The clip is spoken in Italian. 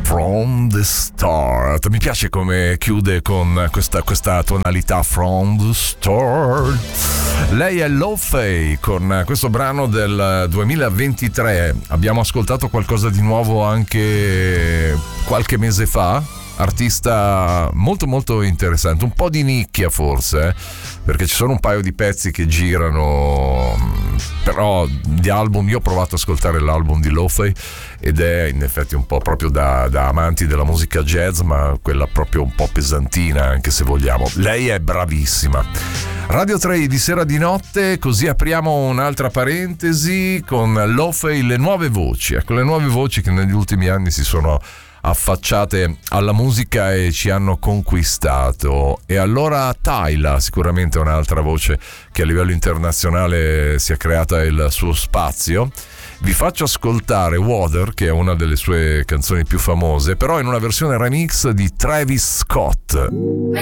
From the Start. Mi piace come chiude con questa tonalità, From the Start. Lei è Lo Fei con questo brano del 2023. Abbiamo ascoltato qualcosa di nuovo anche qualche mese fa. Artista molto molto interessante, un po' di nicchia forse, perché ci sono un paio di pezzi che girano, però di album, io ho provato ad ascoltare l'album di Lo Fei ed è in effetti un po' proprio da amanti della musica jazz, ma quella proprio un po' pesantina, anche se vogliamo. Lei è bravissima. Radio 3 di sera di notte, così apriamo un'altra parentesi con Lo Fei, le nuove voci. Ecco, le nuove voci che negli ultimi anni si sono affacciate alla musica e ci hanno conquistato. E allora Tyla sicuramente è un'altra voce che a livello internazionale si è creata il suo spazio. Vi faccio ascoltare Water, che è una delle sue canzoni più famose, però in una versione remix di Travis Scott.